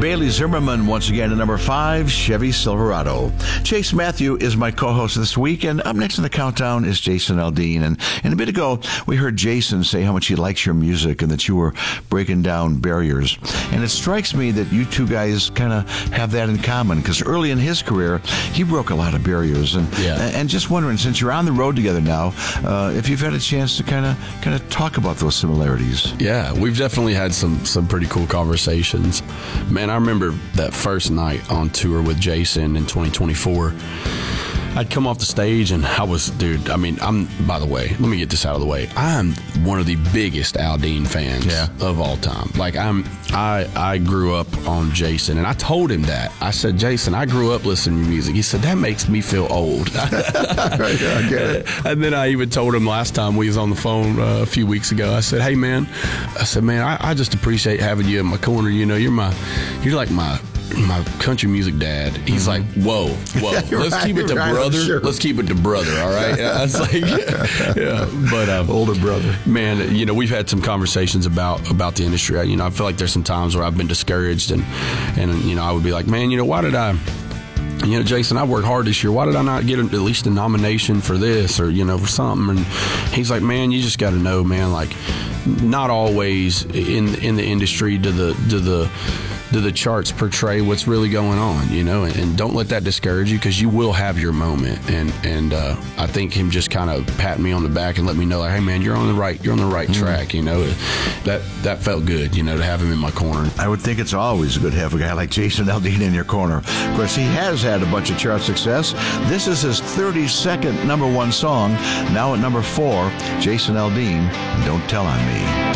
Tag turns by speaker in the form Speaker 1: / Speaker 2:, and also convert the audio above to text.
Speaker 1: Bailey Zimmerman once again at number 5, Chevy Silverado. Chase Matthew is my co-host this week, and up next in the countdown is Jason Aldean. And a bit ago, we heard Jason say how much he likes your music and that you were breaking down barriers. And it strikes me that you two guys kind of have that in common, because early in his career, he broke a lot of barriers. And just wondering, since you're on the road together now, if you've had a chance to kind of talk about those similarities.
Speaker 2: Yeah, we've definitely had some pretty cool conversations. Man, I remember that first night on tour with Jason in 2024. I'd come off the stage and by the way, let me get this out of the way. I'm one of the biggest Aldean fans of all time. Like I grew up on Jason, and I told him that. I said, Jason, I grew up listening to music. He said, that makes me feel old.
Speaker 1: I get it.
Speaker 2: And then I even told him last time we was on the phone a few weeks ago, I said, hey man, I just appreciate having you in my corner. You know, you're like my country music dad. He's like, whoa, let's keep it to brother. Sure. Let's keep it to brother, all right? I was like, yeah. But
Speaker 1: older brother.
Speaker 2: Man, you know, we've had some conversations about the industry. I feel like there's some times where I've been discouraged, and you know, I would be like, man, you know, why did I? You know, Jason, I worked hard this year. Why did I not get at least a nomination for this, or you know, for something? And he's like, man, you just got to know, man, like, not always in the industry do the charts portray what's really going on, you know, and don't let that discourage you, because you will have your moment. And I think him just kind of patting me on the back and let me know, like, hey man, you're on the right track, you know. That felt good, you know, to have him in my corner.
Speaker 1: I would think it's always good to have a guy like Jason Aldean in your corner. Of course, he has had a bunch of chart success. This is his 32nd number 1 song. Now at number 4, Jason Aldean, Don't Tell on Me.